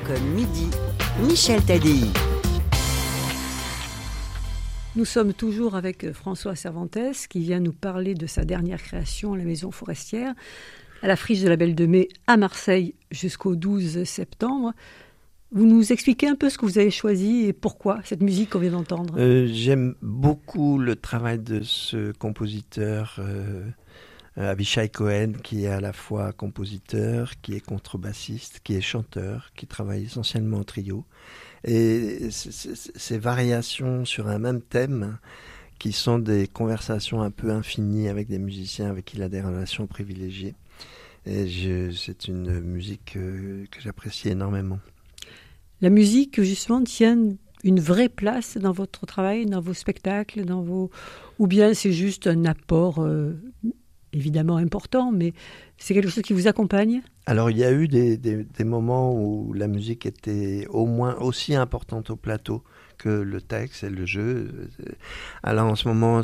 midi, Michel Tadei. Nous sommes toujours avec François Cervantes qui vient nous parler de sa dernière création, La Maison Forestière, à la Friche de la Belle de Mai à Marseille jusqu'au 12 septembre. Vous nous expliquez un peu ce que vous avez choisi et pourquoi cette musique qu'on vient d'entendre. J'aime beaucoup le travail de ce compositeur Avishai Cohen, qui est à la fois compositeur, qui est contrebassiste, qui est chanteur, qui travaille essentiellement en trio. Et ces variations sur un même thème, qui sont des conversations un peu infinies avec des musiciens avec qui il a des relations privilégiées. Et c'est une musique que j'apprécie énormément. La musique, justement, tient une vraie place dans votre travail, dans vos spectacles, ou bien c'est juste un apport évidemment important, mais c'est quelque chose qui vous accompagne ? Alors, il y a eu des moments où la musique était au moins aussi importante au plateau que le texte et le jeu. Alors, en ce moment,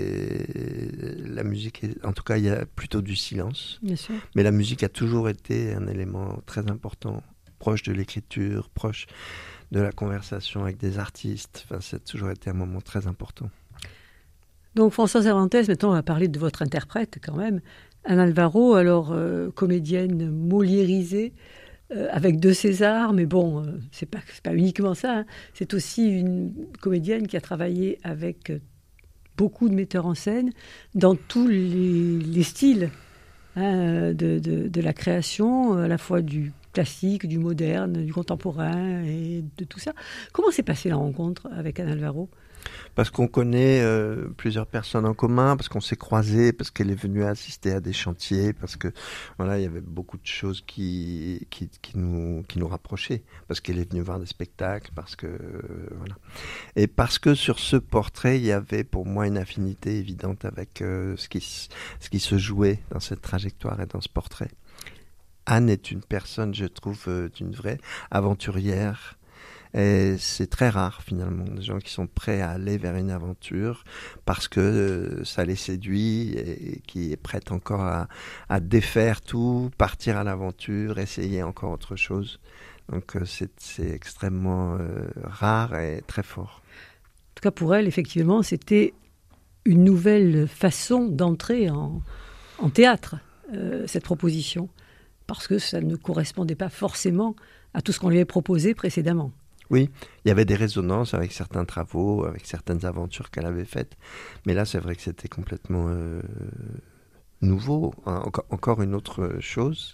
la musique, en tout cas, il y a plutôt du silence. Bien sûr. Mais la musique a toujours été un élément très important, proche de l'écriture, proche de la conversation avec des artistes. Enfin, ça a toujours été un moment très important. Donc François Cervantes, maintenant on va parler de votre interprète quand même. Anne Alvaro, alors comédienne moliérisée, avec 2 Césars, mais bon, c'est pas uniquement ça. Hein. C'est aussi une comédienne qui a travaillé avec beaucoup de metteurs en scène dans tous les styles de la création, à la fois du classique, du moderne, du contemporain et de tout ça. Comment s'est passée la rencontre avec Anne Alvaro ? Parce qu'on connaît plusieurs personnes en commun, parce qu'on s'est croisés, parce qu'elle est venue assister à des chantiers, parce que voilà, il y avait beaucoup de choses qui nous rapprochaient, parce qu'elle est venue voir des spectacles, parce que voilà. Et parce que sur ce portrait, il y avait pour moi une affinité évidente avec ce qui se jouait dans cette trajectoire et dans ce portrait. Anne est une personne, je trouve, d'une vraie aventurière. Et c'est très rare finalement, des gens qui sont prêts à aller vers une aventure parce que ça les séduit et qui est prête encore à défaire tout, partir à l'aventure, essayer encore autre chose. Donc c'est extrêmement rare et très fort. En tout cas pour elle, effectivement, c'était une nouvelle façon d'entrer en théâtre, cette proposition, parce que ça ne correspondait pas forcément à tout ce qu'on lui avait proposé précédemment. Oui, il y avait des résonances avec certains travaux, avec certaines aventures qu'elle avait faites. Mais là, c'est vrai que c'était complètement nouveau, hein, encore une autre chose.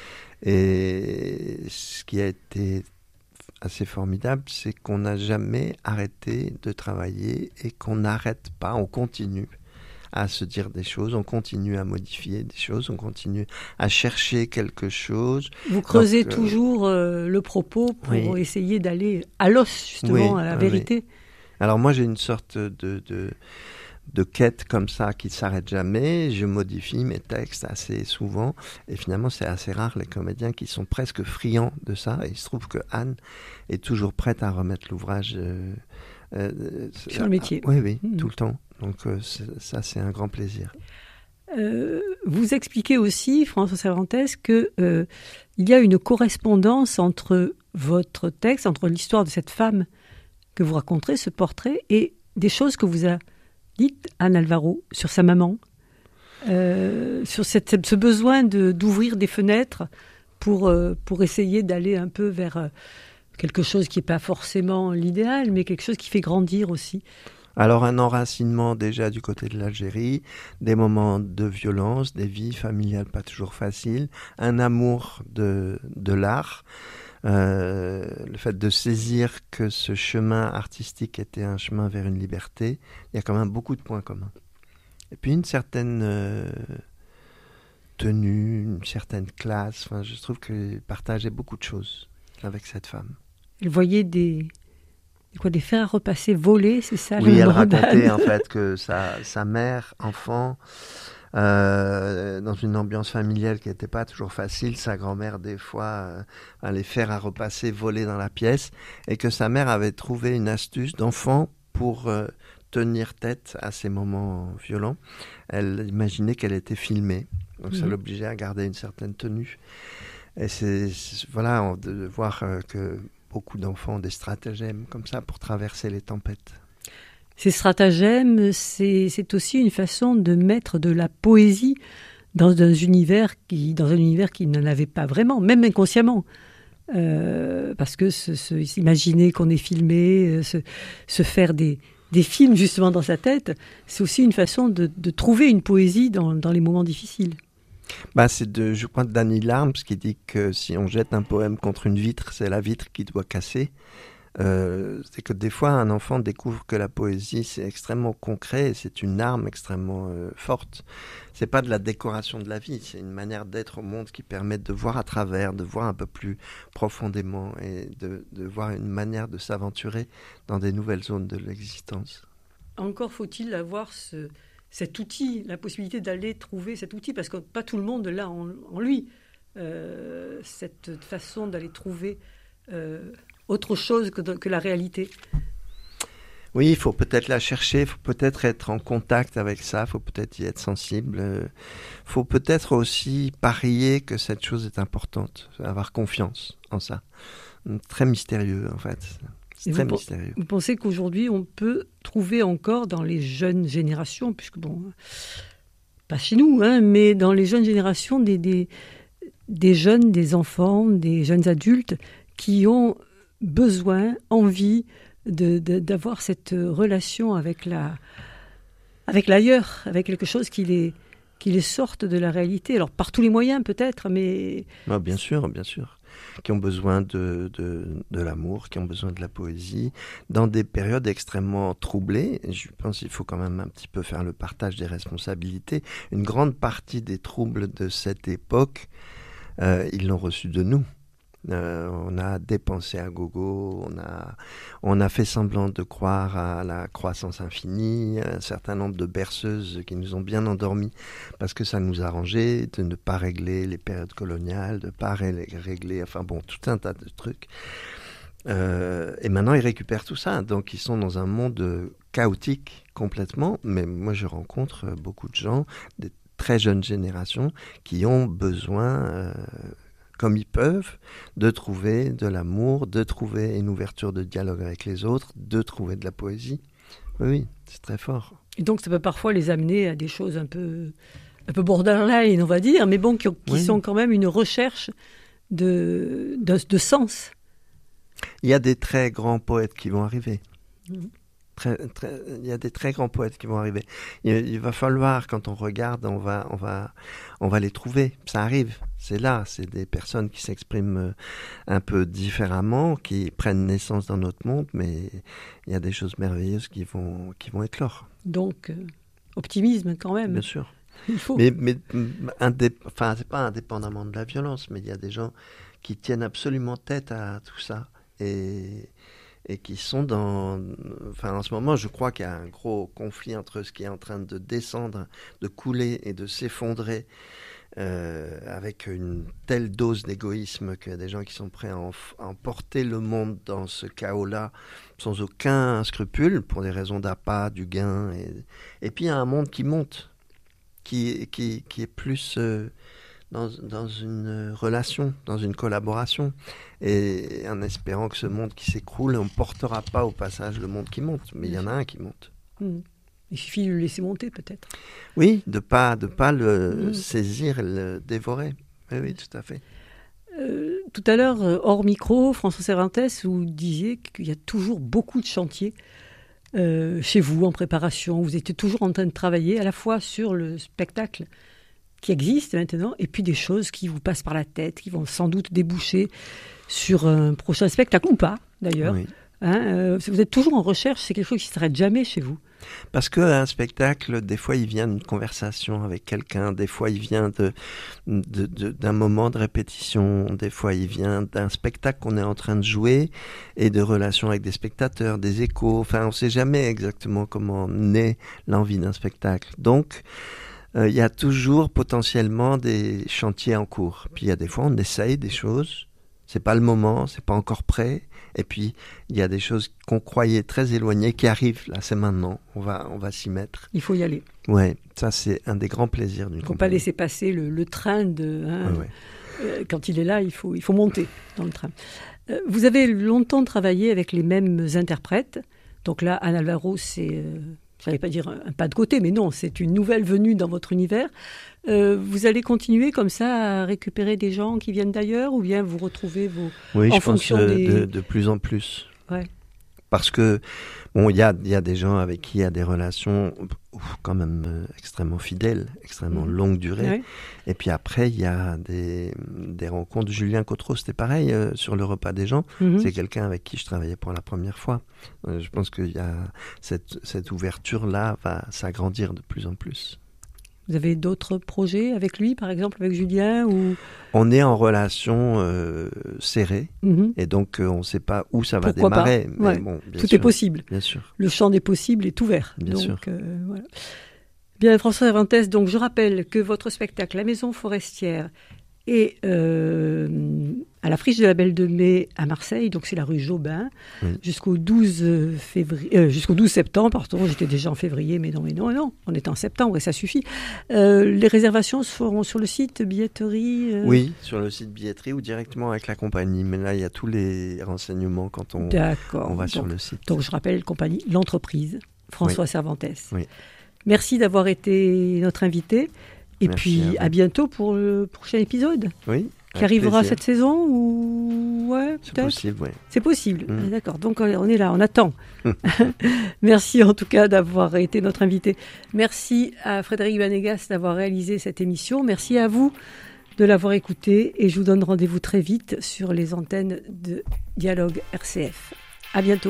Et ce qui a été assez formidable, c'est qu'on n'a jamais arrêté de travailler et qu'on n'arrête pas, on continue à se dire des choses, on continue à modifier des choses, on continue à chercher quelque chose. Vous creusez toujours le propos pour essayer d'aller à l'os, justement, à la vérité. Oui. Alors moi, j'ai une sorte de quête comme ça qui ne s'arrête jamais. Je modifie mes textes assez souvent. Et finalement, c'est assez rare les comédiens qui sont presque friands de ça. Et il se trouve que Anne est toujours prête à remettre l'ouvrage sur le métier. Oui, tout le temps. Donc ça, c'est un grand plaisir. Vous expliquez aussi, François Cervantes, qu'il y a une correspondance entre votre texte, entre l'histoire de cette femme que vous racontez, ce portrait, et des choses que vous a dites Anne Alvaro sur sa maman, sur ce besoin d'ouvrir des fenêtres pour essayer d'aller un peu vers quelque chose qui n'est pas forcément l'idéal, mais quelque chose qui fait grandir aussi. Alors un enracinement déjà du côté de l'Algérie, des moments de violence, des vies familiales pas toujours faciles, un amour de l'art, le fait de saisir que ce chemin artistique était un chemin vers une liberté, il y a quand même beaucoup de points communs. Et puis une certaine tenue, une certaine classe, enfin, je trouve qu'il partageait beaucoup de choses avec cette femme. Elle voyait des fers à repasser volés, c'est ça? Oui, elle racontait en fait que sa mère, enfant, dans une ambiance familiale qui n'était pas toujours facile, sa grand-mère des fois les fers à repasser volés dans la pièce, et que sa mère avait trouvé une astuce d'enfant pour tenir tête à ces moments violents. Elle imaginait qu'elle était filmée, donc ça l'obligeait à garder une certaine tenue. Et voilà, de voir que beaucoup d'enfants ont des stratagèmes comme ça pour traverser les tempêtes. Ces stratagèmes, c'est aussi une façon de mettre de la poésie dans un univers qui n'en avait pas vraiment, même inconsciemment. Parce que s'imaginer qu'on est filmé, se faire des films justement dans sa tête, c'est aussi une façon de trouver une poésie dans les moments difficiles. C'est je crois, de Danny Larms qui dit que si on jette un poème contre une vitre, c'est la vitre qui doit casser. C'est que des fois, un enfant découvre que la poésie, c'est extrêmement concret, et c'est une arme extrêmement forte. C'est pas de la décoration de la vie, c'est une manière d'être au monde qui permet de voir à travers, de voir un peu plus profondément et de voir une manière de s'aventurer dans des nouvelles zones de l'existence. Encore faut-il avoir cet outil, la possibilité d'aller trouver cet outil, parce que pas tout le monde l'a en lui. Cette façon d'aller trouver autre chose que la réalité. Oui, il faut peut-être la chercher, il faut peut-être être en contact avec ça, il faut peut-être y être sensible. Il faut peut-être aussi parier que cette chose est importante, avoir confiance en ça. Très mystérieux, en fait. C'est très mystérieux. Vous pensez qu'aujourd'hui, on peut trouver encore dans les jeunes générations, puisque pas chez nous, mais dans les jeunes générations, des jeunes, des enfants, des jeunes adultes qui ont besoin, envie d'avoir cette relation avec l'ailleurs, avec quelque chose qui les sorte de la réalité. Alors par tous les moyens peut-être, mais... Bien sûr. Qui ont besoin de l'amour, qui ont besoin de la poésie, dans des périodes extrêmement troublées. Je pense qu'il faut quand même un petit peu faire le partage des responsabilités. Une grande partie des troubles de cette époque, ils l'ont reçu de nous. On a dépensé à gogo, on a fait semblant de croire à la croissance infinie, un certain nombre de berceuses qui nous ont bien endormis parce que ça nous arrangeait de ne pas régler les périodes coloniales, de ne pas régler, tout un tas de trucs. Et maintenant, ils récupèrent tout ça. Donc, ils sont dans un monde chaotique complètement. Mais moi, je rencontre beaucoup de gens, des très jeunes générations, qui ont besoin... comme ils peuvent, de trouver de l'amour, de trouver une ouverture de dialogue avec les autres, de trouver de la poésie. Oui, c'est très fort. Et donc, ça peut parfois les amener à des choses un peu borderline, on va dire, mais qui sont quand même une recherche de sens. Il y a des très grands poètes qui vont arriver. Il y a des très grands poètes qui vont arriver. Il va falloir, quand on regarde, on va les trouver. Ça arrive, c'est là. C'est des personnes qui s'expriment un peu différemment, qui prennent naissance dans notre monde, mais il y a des choses merveilleuses qui vont éclore. Donc, optimisme quand même. Bien sûr. Il faut. Mais c'est pas indépendamment de la violence, mais il y a des gens qui tiennent absolument tête à tout ça. Et qui sont en ce moment, je crois qu'il y a un gros conflit entre ce qui est en train de descendre, de couler et de s'effondrer, avec une telle dose d'égoïsme qu'il y a des gens qui sont prêts à emporter le monde dans ce chaos-là, sans aucun scrupule, pour des raisons d'appât, du gain. Et puis il y a un monde qui monte, qui est plus... dans une relation, dans une collaboration, et en espérant que ce monde qui s'écroule, on ne portera pas au passage le monde qui monte, mais il y en a un qui monte. Il suffit de le laisser monter peut-être. Oui, de pas le saisir et le dévorer. Oui, tout à fait. Tout à l'heure, hors micro, François Cervantes, vous disiez qu'il y a toujours beaucoup de chantiers chez vous en préparation. Vous étiez toujours en train de travailler à la fois sur le spectacle qui existe maintenant, et puis des choses qui vous passent par la tête, qui vont sans doute déboucher sur un prochain spectacle, ou pas, d'ailleurs. Oui. Vous êtes toujours en recherche, c'est quelque chose qui ne s'arrête jamais chez vous. Parce qu'un spectacle, des fois, il vient d'une conversation avec quelqu'un, des fois, il vient d'un moment de répétition, des fois, il vient d'un spectacle qu'on est en train de jouer et de relations avec des spectateurs, des échos. Enfin, on ne sait jamais exactement comment naît l'envie d'un spectacle. Donc, il y a toujours potentiellement des chantiers en cours. Puis il y a des fois, on essaye des choses, c'est pas le moment, c'est pas encore prêt. Et puis, il y a des choses qu'on croyait très éloignées qui arrivent. Là, c'est maintenant, on va s'y mettre. Il faut y aller. Ouais, ça c'est un des grands plaisirs d'une compagnie. Il ne faut pas laisser passer le train de... Ouais. Quand il est là, il faut monter dans le train. Vous avez longtemps travaillé avec les mêmes interprètes. Donc là, Anne Alvaro, c'est, je n'allais pas dire un pas de côté, mais non, c'est une nouvelle venue dans votre univers. Vous allez continuer comme ça à récupérer des gens qui viennent d'ailleurs, ou bien vous retrouvez vos... Oui, en je pense fonction des... de plus en plus. Ouais. Parce que, bon, il y a des gens avec qui il y a des relations quand même extrêmement fidèles, extrêmement longue durée. Ouais. Et puis après, il y a des rencontres. Julien Cotreau, c'était pareil sur le repas des gens. C'est quelqu'un avec qui je travaillais pour la première fois. Je pense qu'il y a cette ouverture-là va s'agrandir de plus en plus. Vous avez d'autres projets avec lui, par exemple avec Julien ou... On est en relation serrée, et donc on ne sait pas où ça va Pourquoi démarrer. Mais Ouais. Bon, tout est possible. Bien sûr. Le champ des possibles est ouvert. Bien donc, sûr. Voilà. Bien, François Cervantes, donc je rappelle que votre spectacle La Maison Forestière est à la Friche de la Belle de Mai à Marseille, donc c'est la rue Jobin, jusqu'au 12 septembre, pardon, j'étais déjà en février, mais non, on est en septembre et ça suffit. Les réservations se feront sur le site billetterie Oui, sur le site billetterie ou directement avec la compagnie, mais là il y a tous les renseignements quand on va sur le site. Donc je rappelle, compagnie, l'entreprise, François Cervantes. Oui. Merci d'avoir été notre invité. Et Merci puis à bientôt pour le prochain épisode. Oui. Qui arrivera plaisir. cette saison ou ouais, C'est peut-être. possible, oui. C'est possible. Ah, d'accord. Donc on est là, on attend. Merci en tout cas d'avoir été notre invité. Merci à Frédéric Banégas d'avoir réalisé cette émission. Merci à vous de l'avoir écouté et je vous donne rendez-vous très vite sur les antennes de Dialogue RCF. À bientôt.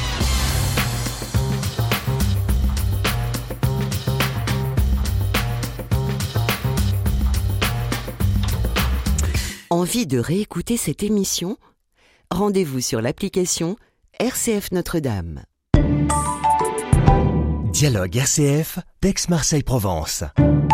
Envie de réécouter cette émission ? Rendez-vous sur l'application RCF Notre-Dame. Dialogue RCF, d'Aix-Marseille-Provence.